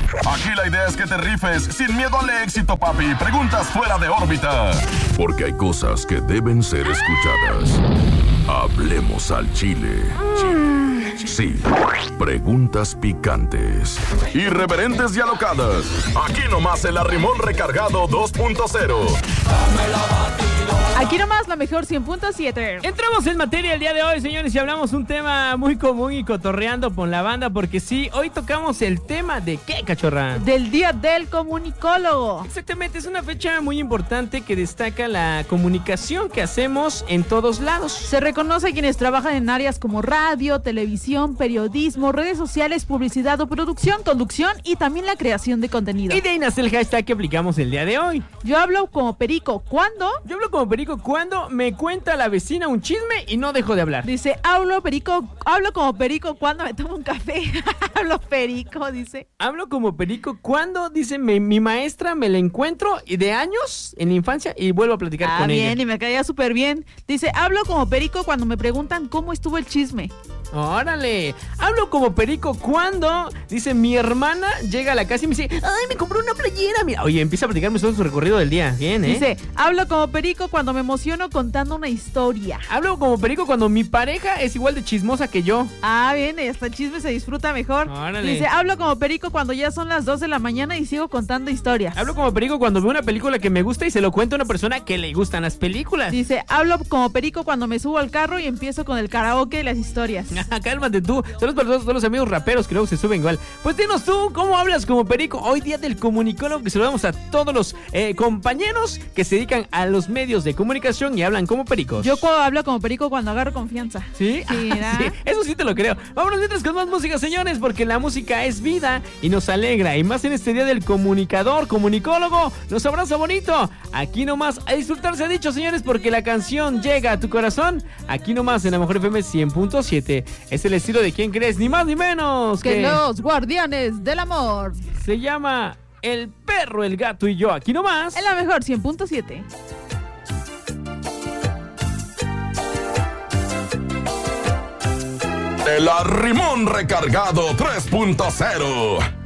Aquí la idea es que te rifes sin miedo al éxito, papi. Preguntas fuera de órbita. Porque hay cosas que deben ser escuchadas. Hablemos al chile. Sí, preguntas picantes, irreverentes y alocadas. Aquí nomás el Arrimón Recargado 2.0. Aquí nomás la mejor 100.7. Entramos en materia el día de hoy, señores, y hablamos un tema muy común y cotorreando con la banda, porque sí, hoy tocamos el tema de ¿qué, cachorra? Del Día del Comunicólogo. Exactamente, es una fecha muy importante que destaca la comunicación que hacemos en todos lados. Se reconoce a quienes trabajan en áreas como radio, televisión, periodismo, redes sociales, publicidad o producción, conducción y también la creación de contenido. Y de ahí nace el hashtag que aplicamos el día de hoy. Yo hablo como perico, ¿cuándo? Yo hablo como perico cuando me cuenta la vecina un chisme y no dejo de hablar. Dice, hablo como perico cuando me tomo un café. Hablo perico, dice. Hablo como perico cuando, dice, mi maestra me la encuentro y de años en la infancia y vuelvo a platicar con ella. Bien, y me caía súper bien. Dice, hablo como perico cuando me preguntan cómo estuvo el chisme. ¡Órale! Hablo como perico cuando, dice, mi hermana llega a la casa y me dice, ¡ay, me compró una playera! Mira, oye, empieza a platicarme todo su recorrido del día. Bien, ¿eh? Dice, hablo como perico cuando me emociono contando una historia. Hablo como perico cuando mi pareja es igual de chismosa que yo. Bien, hasta el chisme se disfruta mejor. ¡Órale! Dice, hablo como perico cuando ya son las 2 de la mañana y sigo contando historias. Hablo como perico cuando veo una película que me gusta y se lo cuento a una persona que le gustan las películas. Dice, hablo como perico cuando me subo al carro y empiezo con el karaoke y las historias. Cálmate tú. Saludos para todos los amigos raperos que luego se suben igual. Pues dinos tú, ¿cómo hablas como perico? Hoy día del comunicólogo, que saludamos a todos los compañeros que se dedican a los medios de comunicación y hablan como pericos. Yo hablo como perico cuando agarro confianza. ¿Sí? Sí, Sí, eso sí te lo creo. Vámonos mientras con más música, señores, porque la música es vida y nos alegra. Y más en este día del comunicólogo, nos abraza bonito. Aquí nomás a disfrutar se ha dicho, señores, porque la canción llega a tu corazón. Aquí nomás en la Mejor FM 100.7. Es el estilo de ¿quién crees? Ni más ni menos que los Guardianes del Amor. Se llama El Perro, el Gato y Yo. Aquí nomás en la Mejor 100.7. El Arrimón Recargado 3.0.